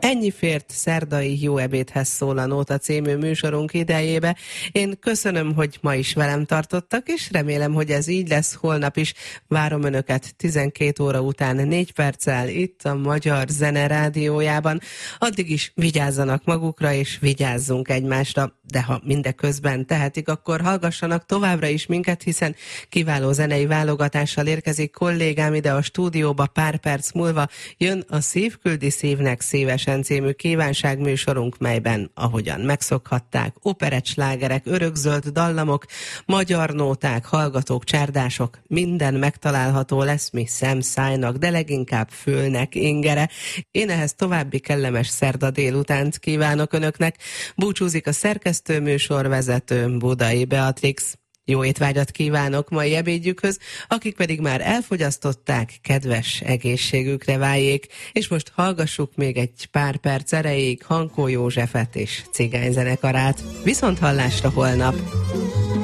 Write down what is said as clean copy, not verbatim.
Ennyi fért szerdai Jó ebédhez szól a Nóta című műsorunk idejébe. Én köszönöm, hogy ma is velem tartottak, és remélem, hogy ez így lesz holnap is. Várom Önöket 12 óra után 4 perccel itt a Magyar Zene Rádiójában. Addig is vigyázzanak magukra, és vigyázzunk egymásra, de ha mindeközben tehetik, akkor hallgassanak továbbra is minket, hiszen kiváló zenei válogatással érkezik kollégám ide a stúdióba pár perc múlva. Jön a Szív küldi szívnek szívesen című kívánságműsorunk, melyben, ahogyan megszokhatták, operett slágerek, örökzöld dallamok, magyar nóták, hallgatók, csárdások, minden megtalálható lesz, mi szemszájnak, de leginkább fülnek ingere. Én ehhez további kellemes szerda délutánt kívánok Önöknek. Búcsúzik a szerkesztő műsorvezető, Budai Beatrix. Jó étvágyat kívánok mai ebédjükhöz, akik pedig már elfogyasztották, kedves egészségükre váljék, és most hallgassuk még egy pár perc erejéig Hankó Józsefet és Cigányzenekarát. Viszont hallásra holnap!